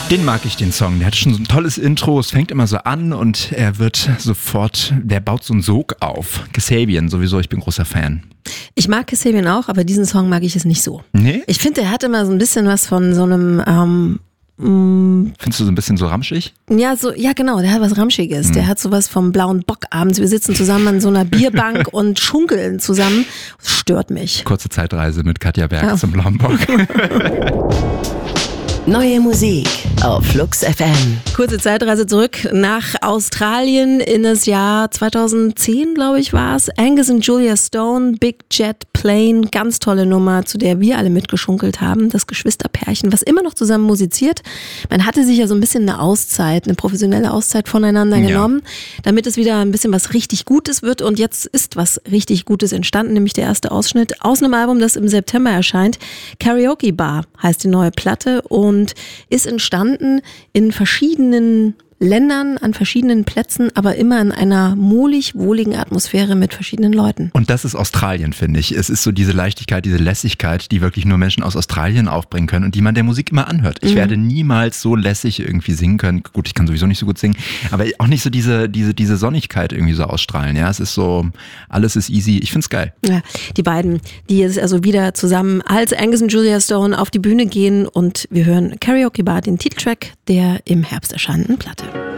Den mag ich, den Song. Der hat schon so ein tolles Intro. Es fängt immer so an und der baut so einen Sog auf. Kasabian sowieso, ich bin großer Fan. Ich mag Kasabian auch, aber diesen Song mag ich es nicht so. Nee? Ich finde, der hat immer so ein bisschen was von so einem... Findest du so ein bisschen so ramschig? Ja, genau, der hat was Ramschiges. Der hat sowas vom blauen Bock abends. Wir sitzen zusammen an so einer Bierbank und schunkeln zusammen. Das stört mich. Kurze Zeitreise mit Katja Berg zum blauen Bock. Neue Musik auf Flux FM. Kurze Zeitreise zurück nach Australien in das Jahr 2010, glaube ich, war es. Angus und Julia Stone, Big Jet Plane, ganz tolle Nummer, zu der wir alle mitgeschunkelt haben. Das Geschwisterpärchen, was immer noch zusammen musiziert. Man hatte sich ja so ein bisschen eine professionelle Auszeit voneinander genommen, damit es wieder ein bisschen was richtig Gutes wird. Und jetzt ist was richtig Gutes entstanden, nämlich der erste Ausschnitt aus einem Album, das im September erscheint. Karaoke Bar heißt die neue Platte und ist entstanden in verschiedenen Ländern, an verschiedenen Plätzen, aber immer in einer wohligen Atmosphäre mit verschiedenen Leuten. Und das ist Australien, finde ich. Es ist so diese Leichtigkeit, diese Lässigkeit, die wirklich nur Menschen aus Australien aufbringen können und die man der Musik immer anhört. Ich werde niemals so lässig irgendwie singen können. Gut, ich kann sowieso nicht so gut singen, aber auch nicht so diese Sonnigkeit irgendwie so ausstrahlen. Ja, es ist so, alles ist easy. Ich finde es geil. Ja, die beiden, die jetzt also wieder zusammen als Angus und Julia Stone auf die Bühne gehen und wir hören Karaoke Bar, den Titeltrack der im Herbst erscheinenden Platte.